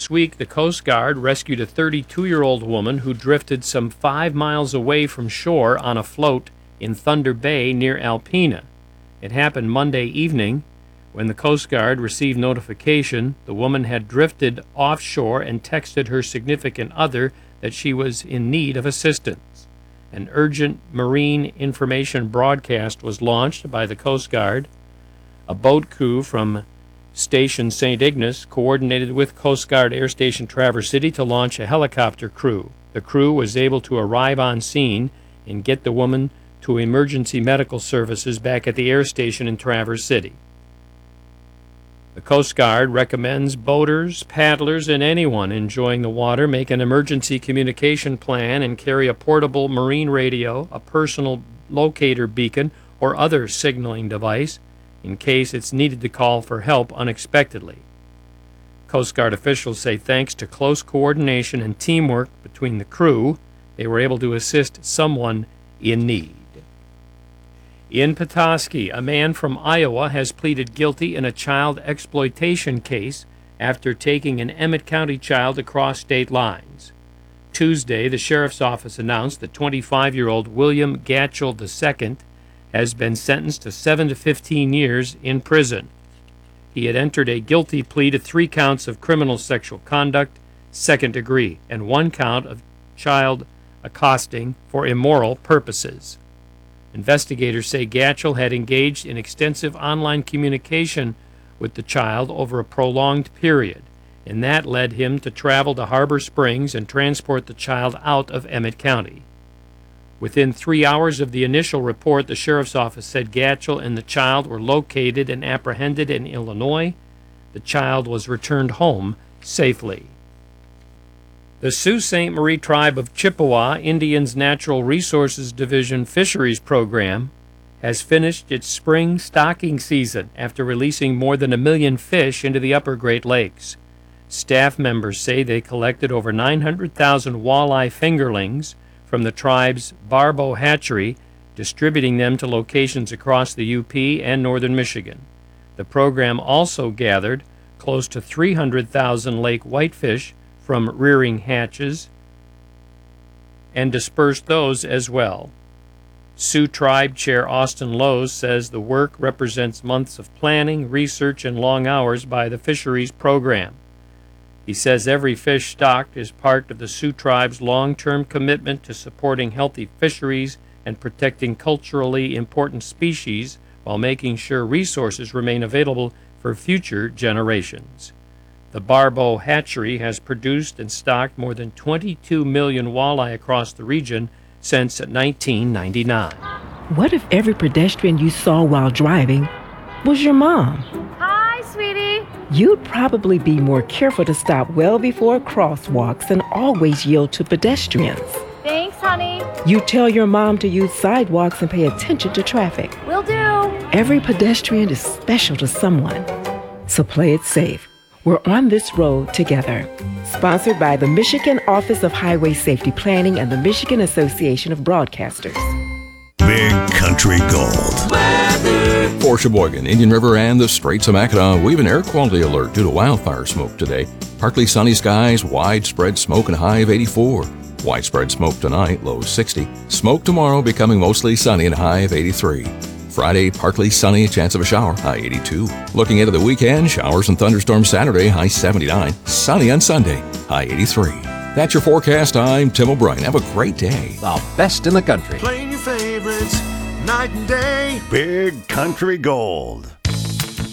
This week, the Coast Guard rescued a 32-year-old woman who drifted some 5 miles away from shore on a float in Thunder Bay near Alpena. It happened Monday evening. When the Coast Guard received notification, the woman had drifted offshore and texted her significant other that she was in need of assistance. An urgent marine information broadcast was launched by the Coast Guard. A boat crew from Station St. Ignace coordinated with Coast Guard Air Station Traverse City to launch a helicopter crew. The crew was able to arrive on scene and get the woman to emergency medical services back at the air station in Traverse City. The Coast Guard recommends boaters, paddlers, and anyone enjoying the water make an emergency communication plan and carry a portable marine radio, a personal locator beacon, or other signaling device in case it's needed to call for help unexpectedly. Coast Guard officials say thanks to close coordination and teamwork between the crew, they were able to assist someone in need. In Petoskey, a man from Iowa has pleaded guilty in a child exploitation case after taking an Emmett County child across state lines. Tuesday, the sheriff's office announced that 25-year-old William Gatchell II has been sentenced to 7 to 15 years in prison. He had entered a guilty plea to 3 counts of criminal sexual conduct, second degree, and 1 count of child accosting for immoral purposes. Investigators say Gatchell had engaged in extensive online communication with the child over a prolonged period, and that led him to travel to Harbor Springs and transport the child out of Emmett County. Within 3 hours of the initial report, the sheriff's office said Gatchell and the child were located and apprehended in Illinois. The child was returned home safely. The Sault Ste. Marie Tribe of Chippewa Indians Natural Resources Division Fisheries Program has finished its spring stocking season after releasing more than 1 million fish into the upper Great Lakes. Staff members say they collected over 900,000 walleye fingerlings from the tribe's Barbeau hatchery, distributing them to locations across the UP and northern Michigan. The program also gathered close to 300,000 lake whitefish from rearing hatches and dispersed those as well. Sioux Tribe Chair Austin Lowe's says the work represents months of planning, research, and long hours by the fisheries program. He says every fish stocked is part of the Sioux Tribe's long-term commitment to supporting healthy fisheries and protecting culturally important species while making sure resources remain available for future generations. The Barbeau hatchery has produced and stocked more than 22 million walleye across the region since 1999. What if every pedestrian you saw while driving was your mom? Hi, sweetie. You'd probably be more careful to stop well before crosswalks and always yield to pedestrians. Thanks, honey. You tell your mom to use sidewalks and pay attention to traffic. Will do. Every pedestrian is special to someone, so play it safe. We're on this road together. Sponsored by the Michigan Office of Highway Safety Planning and the Michigan Association of Broadcasters. Big Country Gold. Weather. For Sheboygan, Indian River, and the Straits of Mackinac, we have an air quality alert due to wildfire smoke today. Partly sunny skies, widespread smoke, and high of 84. Widespread smoke tonight, low 60. Smoke tomorrow becoming mostly sunny and high of 83. Friday, partly sunny, chance of a shower, high 82. Looking into the weekend, showers and thunderstorms Saturday, high 79. Sunny on Sunday, high 83. That's your forecast. I'm Tim O'Brien. Have a great day. The best in the country. Playing your favorites night and day. Big Country Gold.